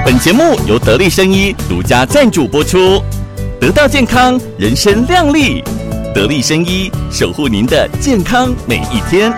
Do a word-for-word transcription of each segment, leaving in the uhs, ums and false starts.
本节目由得力生医独家赞助播出，得到健康，人生亮丽。得力生医，守护您的健康每一天。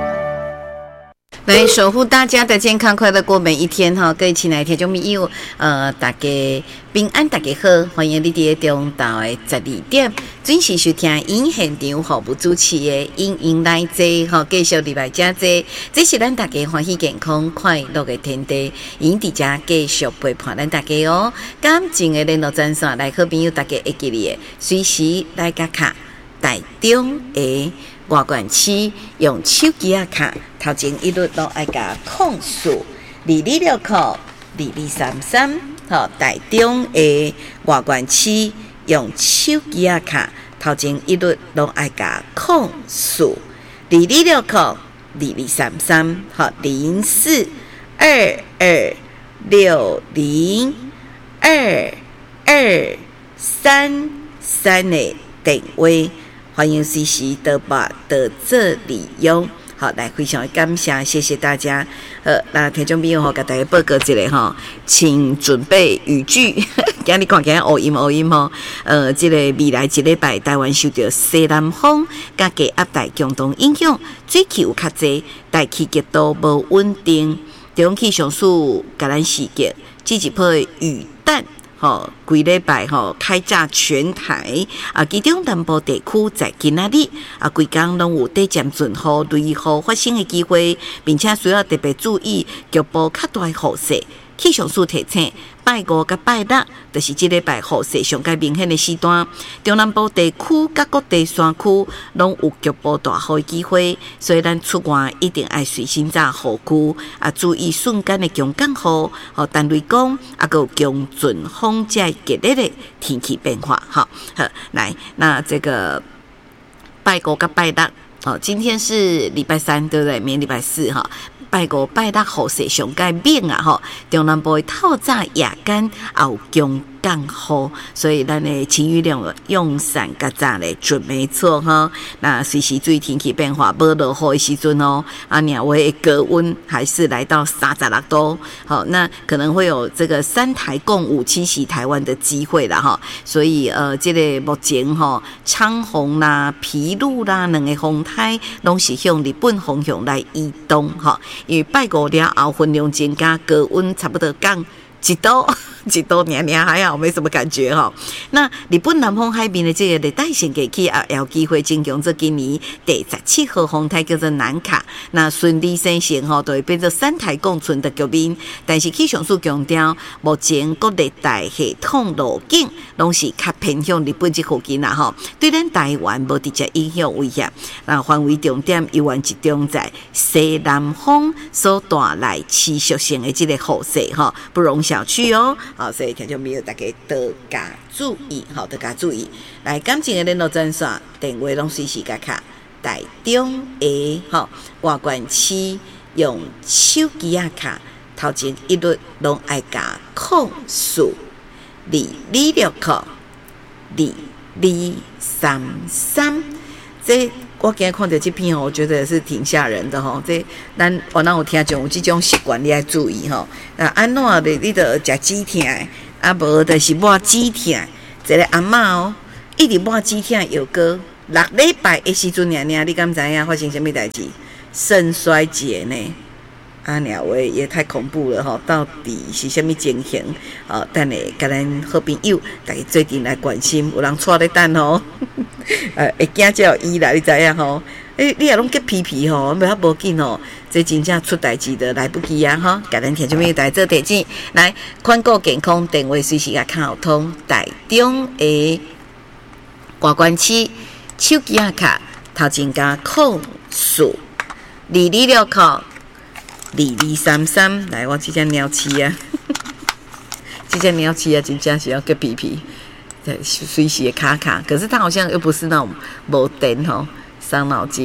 来守护大家的健康快乐过每一天哈，各位亲爱的听众朋友，呃，大家平安，大家好，欢迎你伫中昼的十二点准时收听因现场服务主持的因因来坐哈，继续礼拜加坐，这是咱大家欢喜健康快乐的天地，因伫遮继续陪伴咱大家哦。感情的联络专线来，好朋友大家会记哩的，随时来甲卡台中的外管区用手机啊卡。头前一律都爱甲控诉二二六扣二二三三，吼，台中的外管区用手机啊卡，头前一律都爱甲控诉二二六扣二二三三，好，零四二二六零二二三三的电话，欢迎随时都把的这利用。好，来非常感谢，谢谢大家。呃，那听众朋友吼，给大家报告一下哈，请准备语句。今日看今日学音学音吼，呃，这个未来一礼拜台湾受到西南风甲低压带共同影响，水汽有较济，大气极度无稳定。中央气象署甲咱示警，这一波雨弹。吼，规礼拜吼开炸全台啊！其中南部地区在今仔日啊，规工拢有短暂阵雨、雷雨发生的机会，并且需要特别注意局部较大的雨势。气象署提醒，拜五甲拜六就是这礼拜雨势上较明显的时段，中南部地区甲各地山区拢有局部大雨的机会，所以咱出外一定爱随身带雨具啊，注意瞬间的强降雨、和单雷公啊，还有强阵风这激烈的天气变化。好，好，来，那这个拜五甲拜六，哦，今天是礼拜三，对不对？明天礼拜四哈。拜五拜六雨势上较猛啊！吼，中南部透早夜间也有强降雨，所以咱的晴雨量用伞较早咧准没错哈。那随时注意天气变化，无落雨的时阵哦，啊，两位高温还是来到三十六度，好，那可能会有这个三台共舞侵袭台湾的机会啦哈。所以呃，这个目前吼，昌洪啦、披露啦两个风台拢是向日本方向来移动哈。因为拜五了后分量增加，高温差不多降一度，一度年年还好，没什么感觉哈。那日本南方海边的这个热带性低气压有机会增强，这今年第十七号风台叫做南卡，那顺利生成吼，就会变成三台共存的局面。但是气象署强调，目前各热带系统路径拢是较偏向日本这附近啦吼，对咱台湾无直接影响威胁。那范围重点依然集中在西南风所带来持续性的这个雨势哈，不容小觑哦。好，所以听众朋友大家多加注意，好，多加注意。来，感情的联络专线电话拢随时加卡，台中的吼外管区用手机啊卡，头前一律拢爱加控诉二二六扣二二三三。这我今日看到这篇我觉得是挺吓人的吼。这咱我那有听众有这种习惯，你要注意吼。那安怎的，你得食止痛，啊无就是抹止痛。一个阿嬷哦，一直抹止痛药膏，六礼拜的时阵尔尔，你敢知影发生什么代志？肾衰竭呢？啊，两位也太恐怖了吼！到底是什么情形？哦，等下甲咱好朋友大家最近来关心，有人带咧等吼。呃，会惊才有医啦，你知影吼？诶，你也拢结皮皮吼，袂遐无紧吼，这真正出代志的来不及啊吼！甲咱听众朋友大家做提醒，来，宽顾健康电话随时也看通，台中的外关区手机啊卡头前加控诉二二六扣。二二三三，来，我这只鸟鼠啊，这只鸟鼠啊，真正是要割皮皮，随时的卡卡，可是它好像又不是那种没电吼，伤脑筋。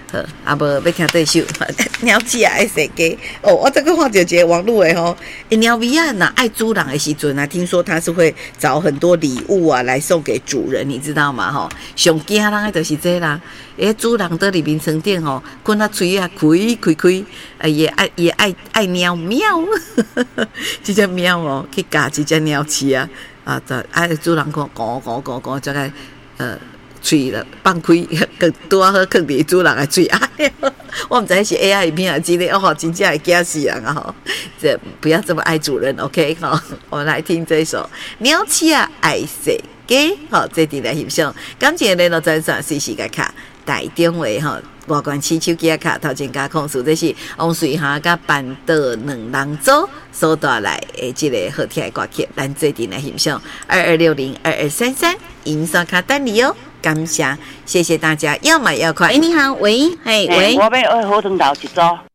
好，啊无要听这首鸟鼠啊爱食鸡哦，我这个看到一个网络的吼，鸟尾啊，那爱主人的时阵啊，听说他是会找很多礼物啊来送给主人，你知道吗？吼，上惊人的就是这啦，诶，主人在里面床顶吼，困啊嘴啊开开开，啊也爱也爱爱喵喵，这只喵哦去夹这只鸟鼠啊，啊，就爱主人讲讲讲讲讲，就个呃。嘴了放开，更拄啊好放伫主人的嘴啊！我毋知是 A I 片啊之类，哦，真正会惊死人啊！吼，这不要这么爱主人 ，OK？ 好，我们来听这首《鸟鼠啊爱食鸡》，好，这伫来欣赏。感谢联络专线随时甲卡台中话吼，外观市手机卡头前加控诉，这是王瑞霞甲板道两人组所带来的这个好听的歌曲，咱最近来欣赏二二六零二二三三银刷卡等你哦。感谢，谢谢大家，要买要快。哎，你好，喂，嘿，喂， 我要喝火汤头一组。